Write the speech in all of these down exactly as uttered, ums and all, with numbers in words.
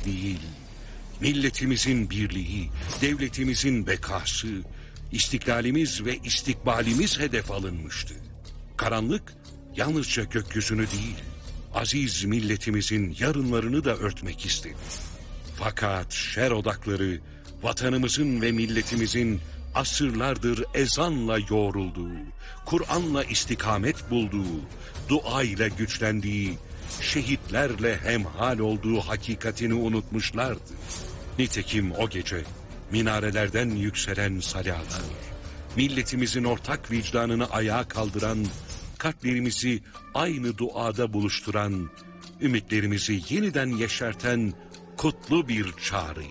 değil, milletimizin birliği, devletimizin bekası, istiklalimiz ve istikbalimiz hedef alınmıştı. Karanlık yalnızca gökyüzünü değil, aziz milletimizin yarınlarını da örtmek istedi. Fakat şer odakları vatanımızın ve milletimizin asırlardır ezanla yoğrulduğu, Kur'an'la istikamet bulduğu, duayla güçlendiği, şehitlerle hemhal olduğu hakikatini unutmuşlardı. Nitekim o gece minarelerden yükselen salalar, milletimizin ortak vicdanını ayağa kaldıran, kalplerimizi aynı duada buluşturan, ümitlerimizi yeniden yeşerten kutlu bir çağrıydı.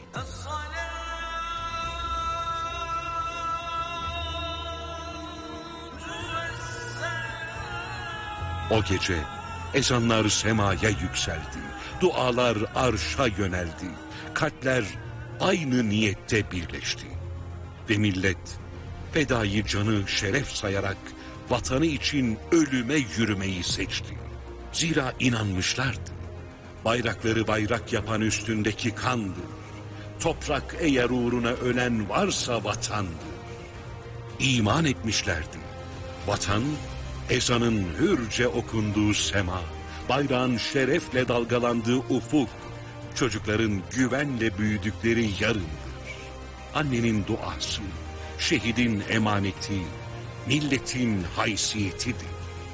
O gece ezanlar semaya yükseldi, dualar arşa yöneldi, kalpler aynı niyette birleşti. Ve millet fedayı canı şeref sayarak vatanı için ölüme yürümeyi seçti. Zira inanmışlardı, bayrakları bayrak yapan üstündeki kandır, toprak eğer uğruna ölen varsa vatandır. İman etmişlerdi, vatan, ezanın hürce okunduğu sema, bayrağın şerefle dalgalandığı ufuk, çocukların güvenle büyüdükleri yarındır. Annenin duası, şehidin emaneti, milletin haysiyetidir.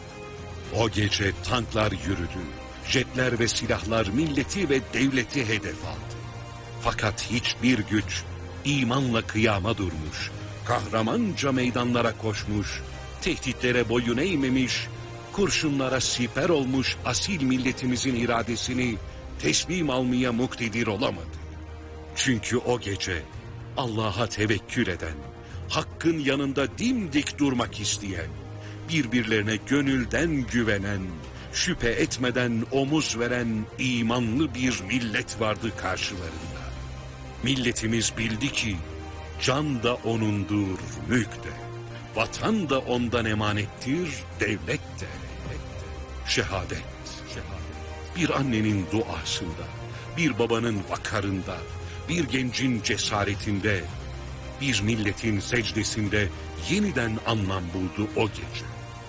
O gece tanklar yürüdü, jetler ve silahlar milleti ve devleti hedef aldı. Fakat hiçbir güç imanla kıyama durmuş, kahramanca meydanlara koşmuş, tehditlere boyun eğmemiş, kurşunlara siper olmuş asil milletimizin iradesini teslim almaya muktedir olamadı. Çünkü o gece Allah'a tevekkül eden, Hakk'ın yanında dimdik durmak isteyen, birbirlerine gönülden güvenen, şüphe etmeden omuz veren imanlı bir millet vardı karşılarında. Milletimiz bildi ki can da onundur, mülk de, vatan da ondan emanettir, devlet de. Şehadet, bir annenin duasında, bir babanın vakarında, bir gencin cesaretinde, bir milletin secdesinde yeniden anlam buldu o gece.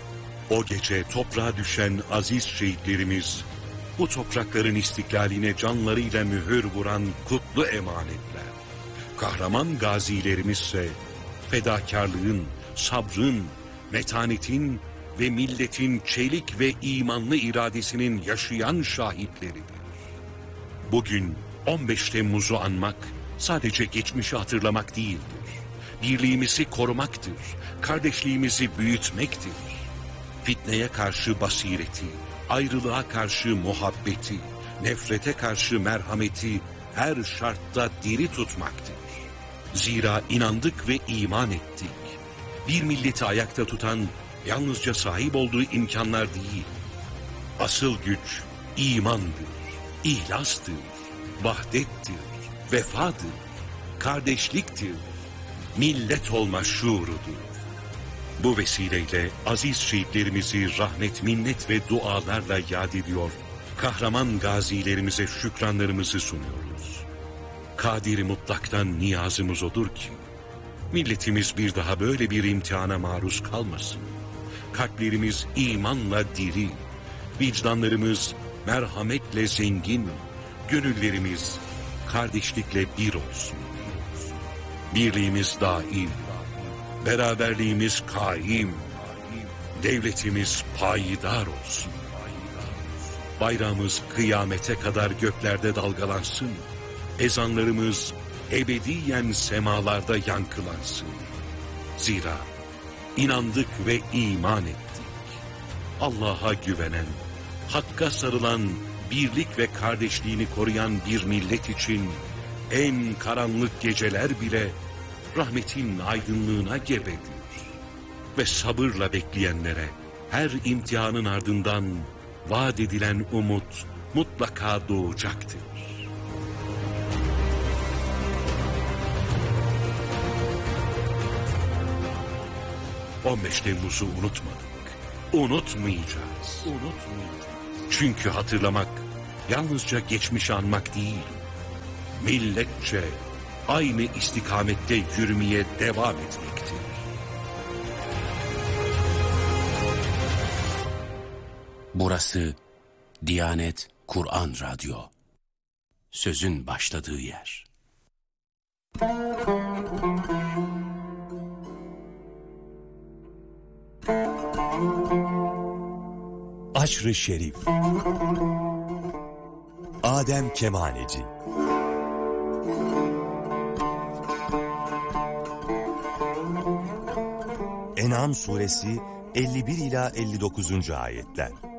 O gece toprağa düşen aziz şehitlerimiz, bu toprakların istiklaline canlarıyla mühür vuran kutlu emanetler. Kahraman gazilerimizse fedakarlığın, sabrın, metanetin ve milletin çelik ve imanlı iradesinin yaşayan şahitleridir. Bugün on beş Temmuz'u anmak sadece geçmişi hatırlamak değildir. Birliğimizi korumaktır, kardeşliğimizi büyütmektir. Fitneye karşı basireti, ayrılığa karşı muhabbeti, nefrete karşı merhameti her şartta diri tutmaktır. Zira inandık ve iman ettik. Bir milleti ayakta tutan yalnızca sahip olduğu imkanlar değil, asıl güç imandır, ihlastır, vahdettir, vefadır, kardeşliktir, millet olma şuurudur. Bu vesileyle aziz şehitlerimizi rahmet, minnet ve dualarla yad ediyor, kahraman gazilerimize şükranlarımızı sunuyoruz. Kadir-i mutlaktan niyazımız odur ki, milletimiz bir daha böyle bir imtihana maruz kalmasın. Kalplerimiz imanla diri, vicdanlarımız merhametle zengin, gönüllerimiz kardeşlikle bir olsun. Birliğimiz daim, beraberliğimiz kaim, devletimiz payidar olsun. Bayrağımız kıyamete kadar göklerde dalgalansın, ezanlarımız ebediyen semalarda yankılansın. Zira inandık ve iman ettik. Allah'a güvenen, Hakk'a sarılan, birlik ve kardeşliğini koruyan bir millet için en karanlık geceler bile rahmetin aydınlığına gebedir. Ve sabırla bekleyenlere her imtihanın ardından vaat edilen umut mutlaka doğacaktır. on beş Temmuz'u unutmadık. Unutmayacağız. Unutmayacağız. Çünkü hatırlamak yalnızca geçmişi anmak değil, milletçe aynı istikamette yürümeye devam etmektir. Burası Diyanet Kur'an Radyo. Sözün başladığı yer. Aşr-ı Şerif. Adem Kemaneci. En'am suresi elli bir ila elli dokuzuncu ayetler.